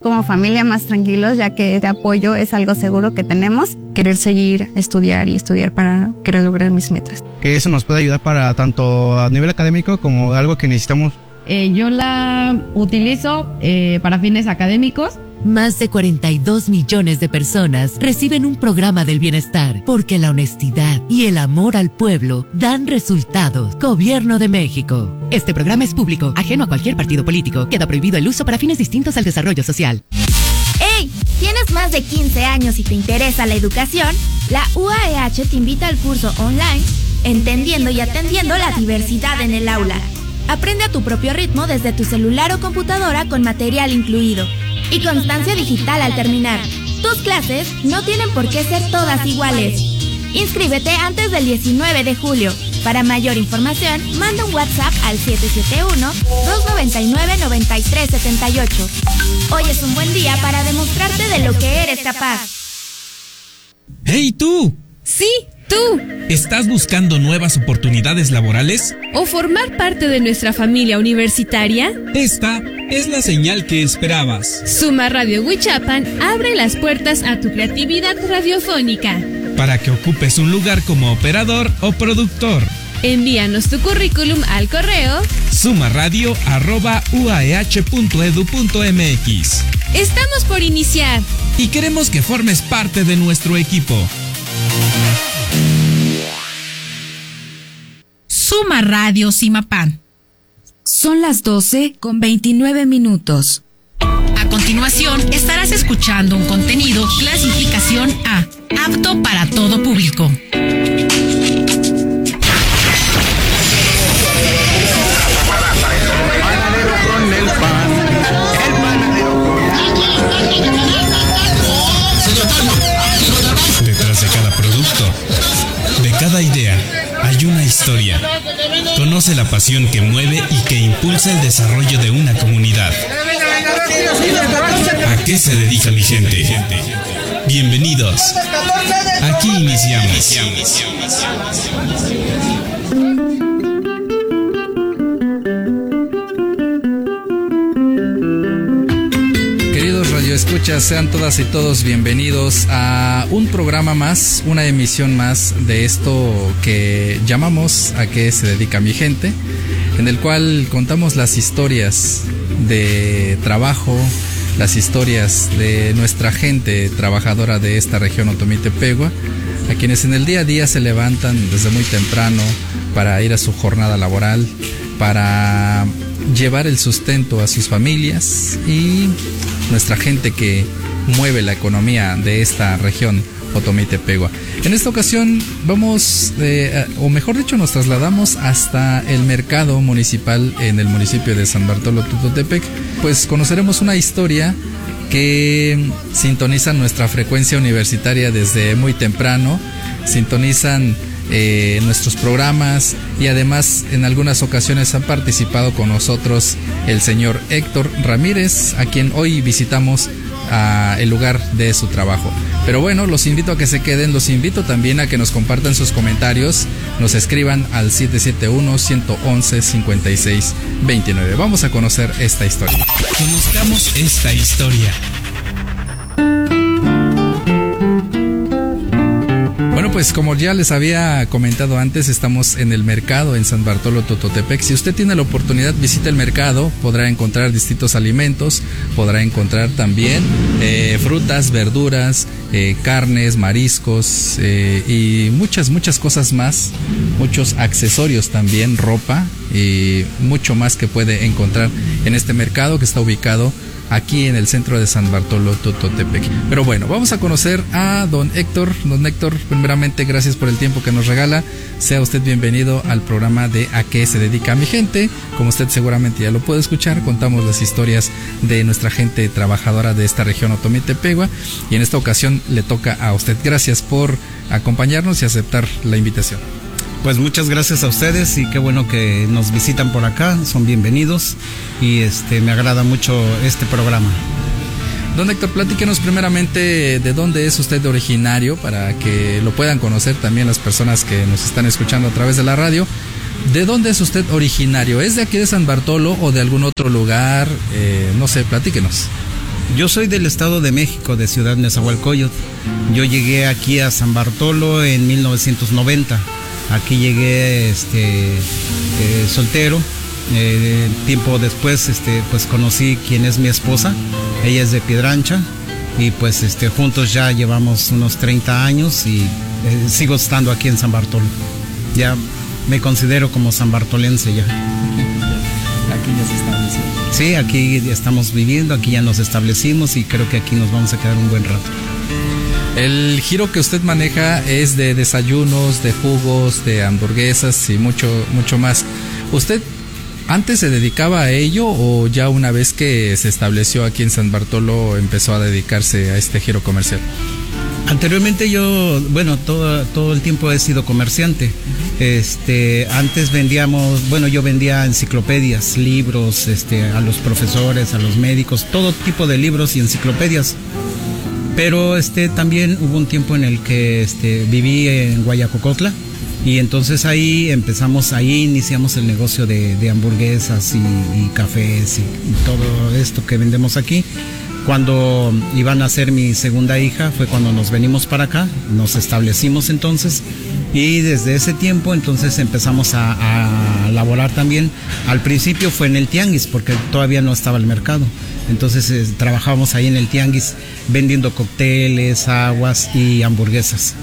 como familia más tranquilos, ya que este apoyo es algo seguro que tenemos. Querer seguir estudiar para querer lograr mis metas. Que eso nos puede ayudar para tanto a nivel académico como algo que necesitamos. Yo la utilizo para fines académicos. Más de 42 millones de personas reciben un programa del bienestar porque la honestidad y el amor al pueblo dan resultados. Gobierno de México. Este programa es público, ajeno a cualquier partido político. Queda prohibido el uso para fines distintos al desarrollo social. ¡Hey! ¿Tienes más de 15 años y te interesa la educación? La UAEH te invita al curso online Entendiendo y Atendiendo la Diversidad en el Aula. Aprende a tu propio ritmo desde tu celular o computadora con material incluido y constancia digital al terminar. Tus clases no tienen por qué ser todas iguales. Inscríbete antes del 19 de julio. Para mayor información, manda un WhatsApp al 771-299-9378. Hoy es un buen día para demostrarte de lo que eres capaz. ¡Hey tú! Sí, tú. ¿Estás buscando nuevas oportunidades laborales? ¿O formar parte de nuestra familia universitaria? Esta es la señal que esperabas. Suma Radio Huichapan abre las puertas a tu creatividad radiofónica. Para que ocupes un lugar como operador o productor. Envíanos tu currículum al correo sumaradio@uaeh.edu.mx. Estamos por iniciar y queremos que formes parte de nuestro equipo. Suma Radio Simapán. Son las 12:29. A continuación estarás escuchando un contenido clasificación A, apto para todo público. Detrás de cada producto, de cada idea, hay una historia. Conoce la pasión que mueve y que impulsa el desarrollo de una comunidad. ¿A qué se dedica mi gente? Bienvenidos. Aquí iniciamos. Escuchas, sean todas y todos bienvenidos a un programa más, una emisión más de esto que llamamos ¿A qué se dedica mi gente?, en el cual contamos las historias de trabajo, las historias de nuestra gente trabajadora de esta región Otomí-Tepehua, a quienes en el día a día se levantan desde muy temprano para ir a su jornada laboral, para llevar el sustento a sus familias, y nuestra gente que mueve la economía de esta región Otomí-Tepehua. En esta ocasión vamos, o mejor dicho, nos trasladamos hasta el mercado municipal en el municipio de San Bartolo Tututepec, pues conoceremos una historia que sintonizan nuestra frecuencia universitaria desde muy temprano, sintonizan nuestros programas, y además en algunas ocasiones han participado con nosotros el señor Héctor Ramírez, a quien hoy visitamos el lugar de su trabajo. Pero bueno, los invito a que se queden, los invito también a que nos compartan sus comentarios, nos escriban al 771-111-5629. Vamos a conocer esta historia. Conozcamos esta historia. Bueno, pues como ya les había comentado antes, estamos en el mercado en San Bartolo Tototepec. Si usted tiene la oportunidad, visita el mercado, podrá encontrar distintos alimentos, podrá encontrar también frutas, verduras, carnes, mariscos y muchas cosas más, muchos accesorios también, ropa y mucho más que puede encontrar en este mercado que está ubicado aquí en el centro de San Bartolo Tototepec. Pero bueno, vamos a conocer a don Héctor. Don Héctor, primeramente, gracias por el tiempo que nos regala. Sea usted bienvenido al programa de ¿A qué se dedica mi gente? Como usted seguramente ya lo puede escuchar, contamos las historias de nuestra gente trabajadora de esta región Otomí-Tepehua, y en esta ocasión le toca a usted. Gracias por acompañarnos y aceptar la invitación. Pues muchas gracias a ustedes y qué bueno que nos visitan por acá, son bienvenidos y me agrada mucho este programa. Don Héctor, platíquenos primeramente de dónde es usted originario para que lo puedan conocer también las personas que nos están escuchando a través de la radio. ¿De dónde es usted originario? ¿Es de aquí de San Bartolo o de algún otro lugar? No sé, platíquenos. Yo soy del Estado de México, de Ciudad Nezahualcóyotl. Yo llegué aquí a San Bartolo en 1990. Aquí llegué soltero. Tiempo después pues conocí quien es mi esposa. Ella es de Piedrancha y pues juntos ya llevamos unos 30 años y sigo estando aquí en San Bartolo. Ya me considero como sanbartolense ya. Aquí ya se estableció. Sí, aquí estamos viviendo, aquí ya nos establecimos y creo que aquí nos vamos a quedar un buen rato. El giro que usted maneja es de desayunos, de jugos, de hamburguesas y mucho más. ¿Usted antes se dedicaba a ello o ya una vez que se estableció aquí en San Bartolo empezó a dedicarse a este giro comercial? Anteriormente yo, todo el tiempo he sido comerciante. Antes yo vendía enciclopedias, libros, a los profesores, a los médicos, todo tipo de libros y enciclopedias. Pero también hubo un tiempo en el que viví en Guayacocotla y entonces ahí iniciamos el negocio de hamburguesas y cafés y todo esto que vendemos aquí. Cuando iban a ser mi segunda hija fue cuando nos venimos para acá, nos establecimos entonces y desde ese tiempo entonces empezamos a laborar también. Al principio fue en el tianguis porque todavía no estaba el mercado, entonces trabajábamos ahí en el tianguis vendiendo cócteles, aguas y hamburguesas.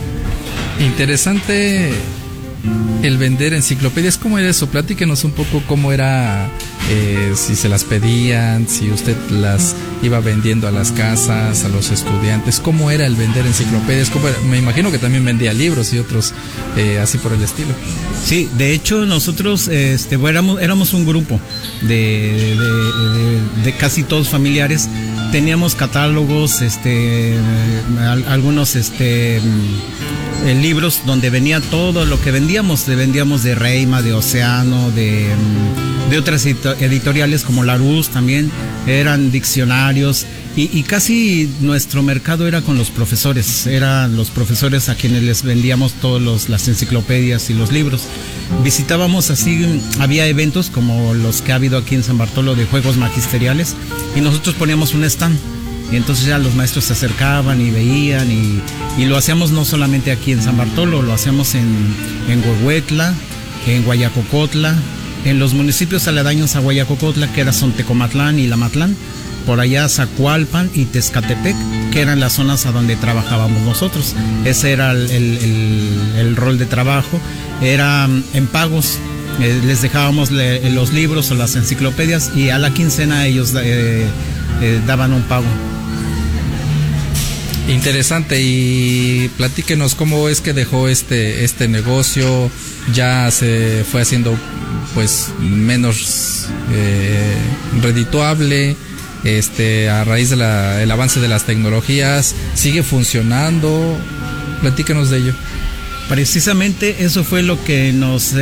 Interesante el vender enciclopedias. ¿Cómo era eso? Platíquenos un poco cómo era, si se las pedían, si usted las iba vendiendo a las casas, a los estudiantes. ¿Cómo era el vender enciclopedias? Me imagino que también vendía libros y otros así por el estilo. Sí, de hecho nosotros éramos un grupo de casi todos familiares. Teníamos catálogos, algunos libros donde venía todo lo que vendíamos de Reima, de Océano, de otras editoriales como Larousse también, eran diccionarios y casi nuestro mercado era con los profesores, eran los profesores a quienes les vendíamos todas las enciclopedias y los libros. Visitábamos así, había eventos como los que ha habido aquí en San Bartolo de juegos magisteriales y nosotros poníamos un stand. Y entonces ya los maestros se acercaban y veían y lo hacíamos no solamente aquí en San Bartolo, lo hacíamos en Huehuetla, en Guayacocotla, en los municipios aledaños a Guayacocotla, que era Sontecomatlán y Lamatlán, por allá Zacualpan y Tezcatepec, que eran las zonas a donde trabajábamos nosotros. Ese era el rol de trabajo, era en pagos. Les dejábamos los libros o las enciclopedias y a la quincena ellos daban un pago. Interesante, y platíquenos cómo es que dejó este negocio, ya se fue haciendo pues menos redituable, a raíz del avance de las tecnologías, sigue funcionando, platíquenos de ello. Precisamente eso fue lo que nos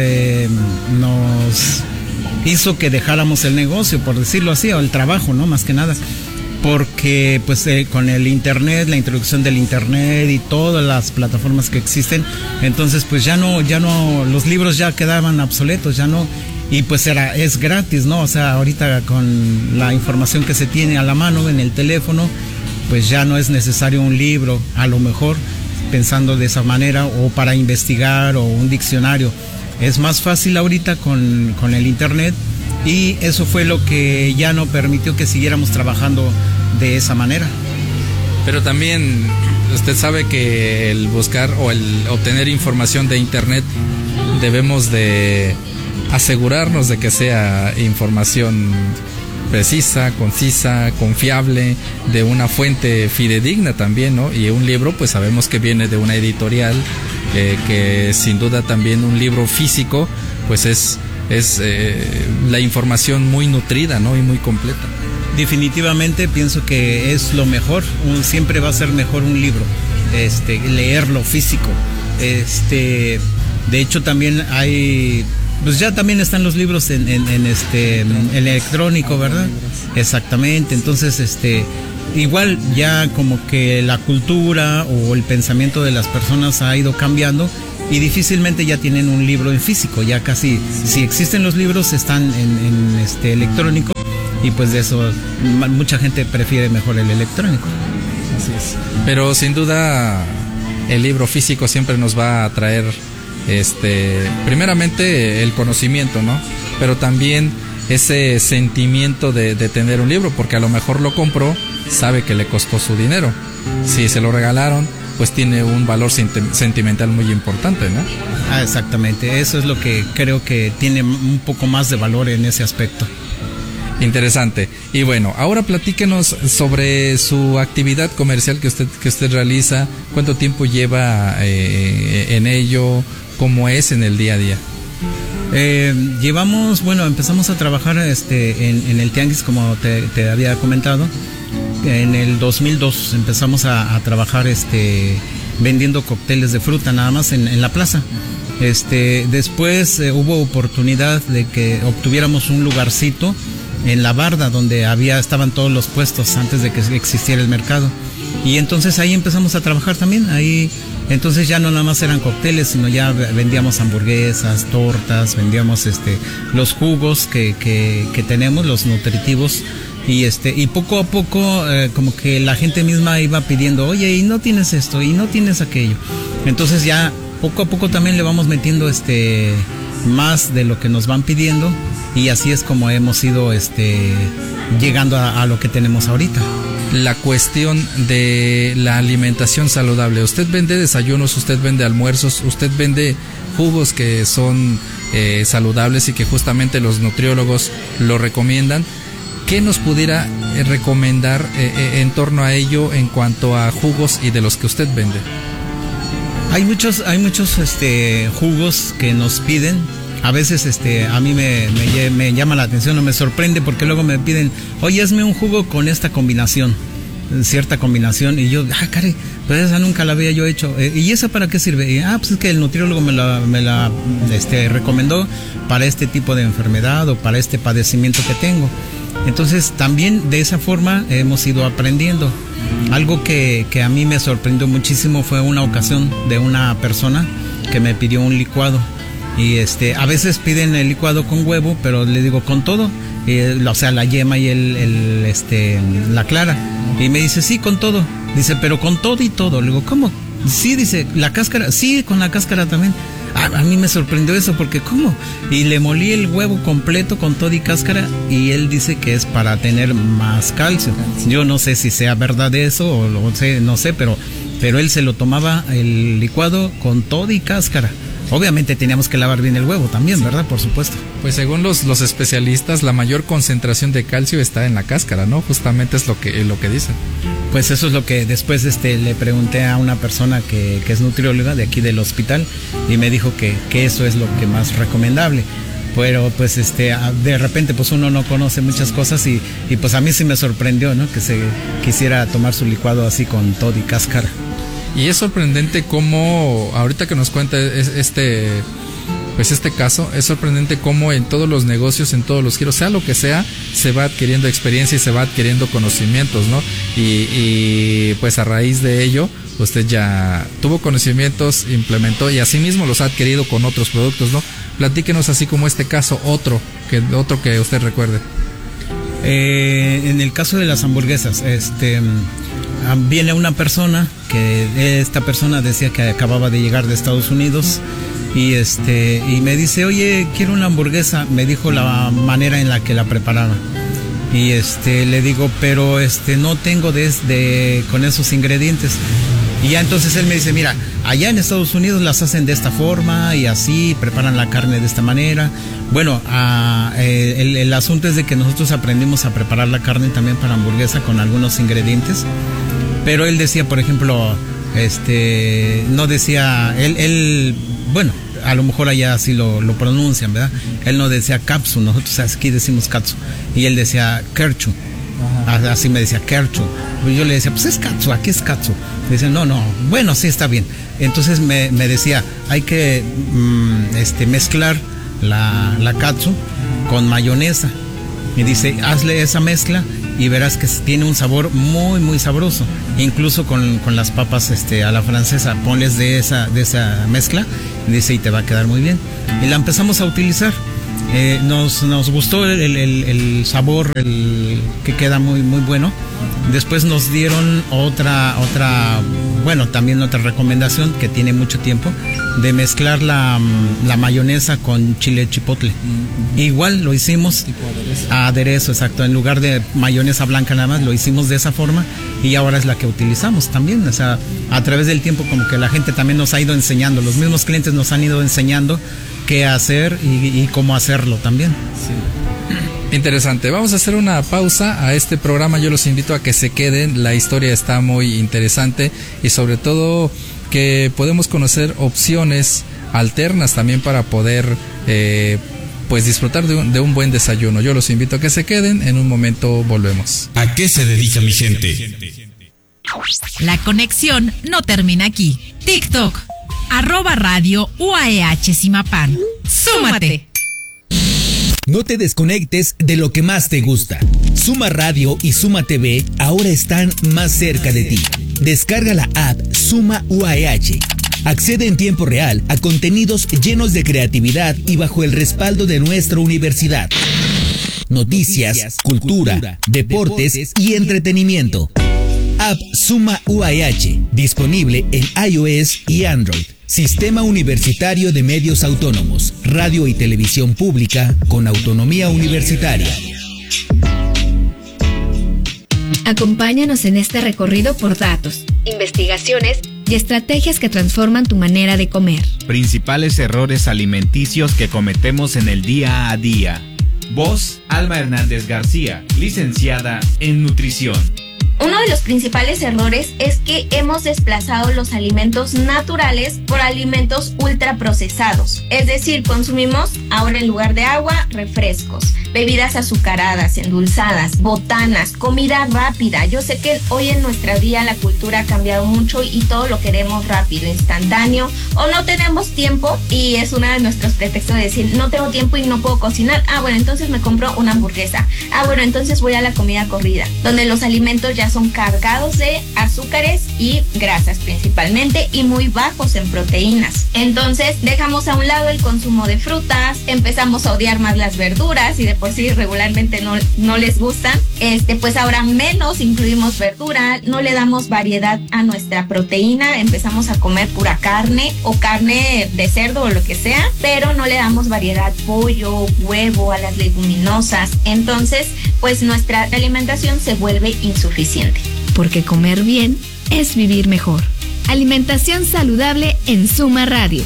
hizo que dejáramos el negocio, por decirlo así, o el trabajo, ¿no? Más que nada. Porque pues con el internet, la introducción del internet y todas las plataformas que existen, entonces pues ya no, los libros ya quedaban obsoletos, ya no, y pues es gratis, ¿no? O sea, ahorita con la información que se tiene a la mano en el teléfono, pues ya no es necesario un libro, a lo mejor pensando de esa manera, o para investigar, o un diccionario. Es más fácil ahorita con el internet. Y eso fue lo que ya no permitió que siguiéramos trabajando de esa manera. Pero también usted sabe que el buscar o el obtener información de internet debemos de asegurarnos de que sea información precisa, concisa, confiable, de una fuente fidedigna también, ¿no? Y un libro pues sabemos que viene de una editorial, que sin duda también un libro físico pues es la información muy nutrida, ¿no? Y muy completa. Definitivamente pienso que es lo mejor, siempre va a ser mejor un libro, leerlo físico. De hecho también hay, pues ya también están los libros en electrónico, ¿verdad? Exactamente, entonces igual ya como que la cultura o el pensamiento de las personas ha ido cambiando. Y difícilmente ya tienen un libro en físico, ya casi, si existen los libros están en electrónico, y pues de eso mucha gente prefiere mejor el electrónico. Así es. Pero sin duda el libro físico siempre nos va a traer primeramente el conocimiento, ¿no? Pero también ese sentimiento de tener un libro, porque a lo mejor lo compró, sabe que le costó su dinero. Si se lo regalaron, pues tiene un valor sentimental muy importante, ¿no? Exactamente, eso es lo que creo que tiene un poco más de valor en ese aspecto. Interesante. Y bueno, ahora platíquenos sobre su actividad comercial que usted realiza. ¿Cuánto tiempo lleva en ello? ¿Cómo es en el día a día? Empezamos a trabajar en el tianguis, como te había comentado. En el 2002 empezamos a trabajar vendiendo cócteles de fruta nada más en la plaza. Después hubo oportunidad de que obtuviéramos un lugarcito en la barda donde estaban todos los puestos antes de que existiera el mercado, y entonces ahí empezamos a trabajar también. Ahí entonces ya no nada más eran cócteles, sino ya vendíamos hamburguesas, tortas, vendíamos los jugos que tenemos, los nutritivos, y poco a poco como que la gente misma iba pidiendo, oye, y no tienes esto, y no tienes aquello. Entonces ya poco a poco también le vamos metiendo más de lo que nos van pidiendo, y así es como hemos ido llegando a lo que tenemos ahorita. La cuestión de la alimentación saludable. Usted vende desayunos, usted vende almuerzos, usted vende jugos que son saludables y que justamente los nutriólogos lo recomiendan. ¿Qué nos pudiera recomendar en torno a ello en cuanto a jugos y de los que usted vende? Hay muchos jugos que nos piden. A veces a mí me llama la atención o me sorprende, porque luego me piden, oye, hazme un jugo con esta combinación, cierta combinación, y yo, caray, pues esa nunca la había yo hecho. ¿Y esa para qué sirve? Y, pues es que el nutriólogo me la recomendó para este tipo de enfermedad o para este padecimiento que tengo. Entonces también de esa forma hemos ido aprendiendo. Algo que a mí me sorprendió muchísimo fue una ocasión de una persona que me pidió un licuado. Y a veces piden el licuado con huevo, pero le digo con todo, o sea, la yema y la clara. Y me dice, sí, con todo. Dice, pero con todo y todo. Le digo, ¿cómo? Sí, dice, la cáscara, sí, con la cáscara también. A mí me sorprendió eso, porque ¿cómo? Y le molí el huevo completo con todo y cáscara, y él dice que es para tener más calcio. Yo no sé si sea verdad eso, o no sé, pero él se lo tomaba el licuado con todo y cáscara. Obviamente teníamos que lavar bien el huevo también, sí, ¿verdad? Por supuesto. Pues según los especialistas, la mayor concentración de calcio está en la cáscara, ¿no? Justamente es lo que dicen. Pues eso es lo que después le pregunté a una persona que es nutrióloga de aquí del hospital, y me dijo que eso es lo que más recomendable. Pero pues de repente pues uno no conoce muchas cosas, y pues a mí sí me sorprendió, ¿no? Que se quisiera tomar su licuado así con todo y cáscara. Y es sorprendente cómo, ahorita que nos cuenta este caso, es sorprendente cómo en todos los negocios, en todos los giros, sea lo que sea, se va adquiriendo experiencia y se va adquiriendo conocimientos, ¿no? Y pues a raíz de ello, usted ya tuvo conocimientos, implementó y asimismo los ha adquirido con otros productos, ¿no? Platíquenos así como este caso, otro que usted recuerde. En el caso de las hamburguesas, viene una persona que esta persona decía que acababa de llegar de Estados Unidos, y me dice, oye, quiero una hamburguesa. Me dijo la manera en la que la preparaba, y le digo, pero no tengo con esos ingredientes. Y ya entonces él me dice, mira, allá en Estados Unidos las hacen de esta forma y así, preparan la carne de esta manera. Bueno, el asunto es de que nosotros aprendimos a preparar la carne también para hamburguesa con algunos ingredientes. Pero él decía, por ejemplo, no decía, él, bueno, a lo mejor allá así lo pronuncian, ¿verdad? Él no decía katsu, nosotros aquí decimos katsu, y él decía kerchu. Así me decía kerchu. Yo le decía, pues es katsu, aquí es katsu. Me decía, no, bueno, sí, está bien. Entonces me decía, hay que mezclar la katsu con mayonesa. Me dice, hazle esa mezcla y verás que tiene un sabor muy, muy sabroso. Incluso con las papas a la francesa, ponles de esa mezcla, dice, y te va a quedar muy bien. Y la empezamos a utilizar. Nos gustó el sabor, que queda muy bueno. Después nos dieron otra recomendación que tiene mucho tiempo, de mezclar la mayonesa con chile chipotle. Igual lo hicimos aderezo, exacto. En lugar de mayonesa blanca nada más, lo hicimos de esa forma y ahora es la que utilizamos también. O sea, a través del tiempo como que la gente también nos ha ido enseñando, los mismos clientes nos han ido enseñando qué hacer y cómo hacerlo también. Sí. Interesante. Vamos a hacer una pausa a este programa. Yo los invito a que se queden. La historia está muy interesante y sobre todo que podemos conocer opciones alternas también para poder pues disfrutar de un buen desayuno. Yo los invito a que se queden. En un momento volvemos. ¿A qué se dedica mi gente? La conexión no termina aquí. TikTok, @radio UAEH Zimapán. ¡Súmate! No te desconectes de lo que más te gusta. Suma Radio y Suma TV ahora están más cerca de ti. Descarga la app Suma UAEH. Accede en tiempo real a contenidos llenos de creatividad y bajo el respaldo de nuestra universidad. Noticias, cultura, deportes y entretenimiento. App Suma UAEH, disponible en iOS y Android. Sistema Universitario de Medios Autónomos, radio y televisión pública con autonomía universitaria. Acompáñanos en este recorrido por datos, investigaciones y estrategias que transforman tu manera de comer. Principales errores alimenticios que cometemos en el día a día. Voz, Alma Hernández García, licenciada en nutrición. Uno de los principales errores es que hemos desplazado los alimentos naturales por alimentos ultraprocesados. Es decir, consumimos ahora en lugar de agua, refrescos, bebidas azucaradas, endulzadas, botanas, comida rápida. Yo sé que hoy en nuestra vida la cultura ha cambiado mucho y todo lo queremos rápido, instantáneo, o no tenemos tiempo y es uno de nuestros pretextos de decir, no tengo tiempo y no puedo cocinar. Bueno, entonces me compro una hamburguesa. Bueno, entonces voy a la comida corrida, donde los alimentos ya son cargados de azúcares y grasas principalmente y muy bajos en proteínas. Entonces dejamos a un lado el consumo de frutas, empezamos a odiar más las verduras y de por sí regularmente no les gustan. Pues ahora menos incluimos verdura, no le damos variedad a nuestra proteína, empezamos a comer pura carne o carne de cerdo o lo que sea, pero no le damos variedad, pollo, huevo, a las leguminosas. Entonces pues nuestra alimentación se vuelve insuficiente. Porque comer bien es vivir mejor. Alimentación saludable en Suma Radio.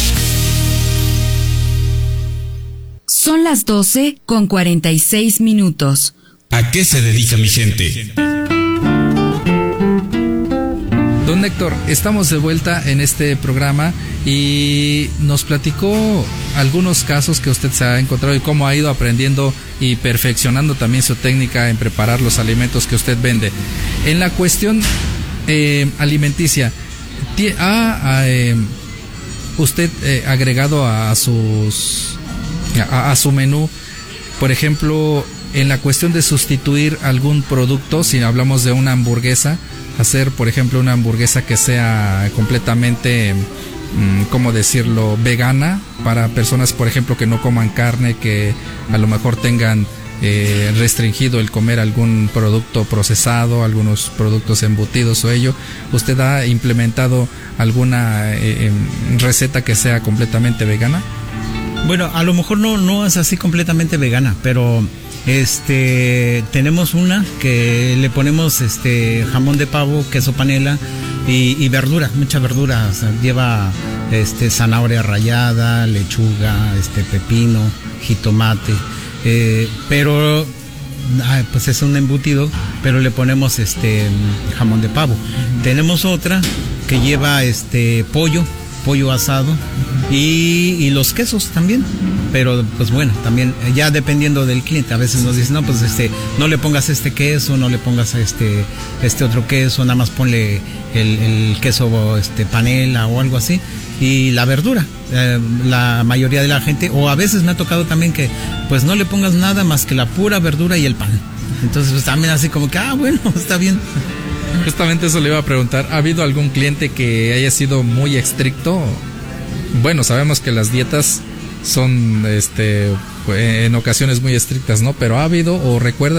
Son las 12:46. ¿A qué se dedica mi gente? Don Héctor, estamos de vuelta en este programa y nos platicó algunos casos que usted se ha encontrado y cómo ha ido aprendiendo y perfeccionando también su técnica en preparar los alimentos que usted vende. En la cuestión alimenticia, usted agregado a su menú, por ejemplo, en la cuestión de sustituir algún producto, si hablamos de una hamburguesa, hacer, por ejemplo, una hamburguesa que sea completamente, ¿cómo decirlo?, vegana, para personas, por ejemplo, que no coman carne, que a lo mejor tengan restringido el comer algún producto procesado, algunos productos embutidos o ello. ¿Usted ha implementado alguna receta que sea completamente vegana? Bueno, a lo mejor no es así completamente vegana, pero tenemos una que le ponemos jamón de pavo, queso panela y verdura, mucha verdura. O sea, lleva zanahoria rallada, lechuga, pepino, jitomate, pero pues es un embutido, pero le ponemos jamón de pavo. Tenemos otra que lleva pollo asado y los quesos también, pero pues bueno, también ya dependiendo del cliente, a veces nos dicen, no, pues no le pongas queso, no le pongas este otro queso, nada más ponle el queso panela o algo así, y la verdura. La mayoría de la gente, o a veces me ha tocado también que pues no le pongas nada más que la pura verdura y el pan. Entonces pues también así como que bueno, está bien. Justamente eso le iba a preguntar. ¿Ha habido algún cliente que haya sido muy estricto? Bueno, sabemos que las dietas son en ocasiones muy estrictas, ¿no? Pero ha habido, o recuerdas